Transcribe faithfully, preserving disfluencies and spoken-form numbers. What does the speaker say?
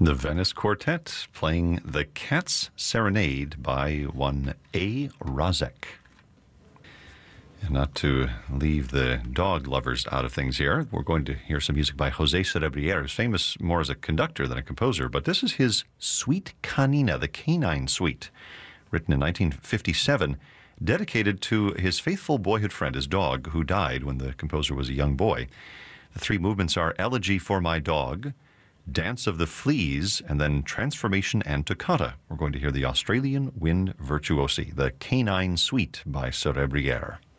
The Venice Quartet playing The Cat's Serenade by one A. Rozek. And not to leave the dog lovers out of things here, we're going to hear some music by Jose Cerebriere, who's famous more as a conductor than a composer, but this is his Suite Canina, the Canine Suite, written in nineteen fifty-seven, dedicated to his faithful boyhood friend, his dog, who died when the composer was a young boy. The three movements are Elegy for My Dog, Dance of the Fleas, and then Transformation and Toccata. We're going to hear the Australian Wind Virtuosi, the Canine Suite by Cerebriere.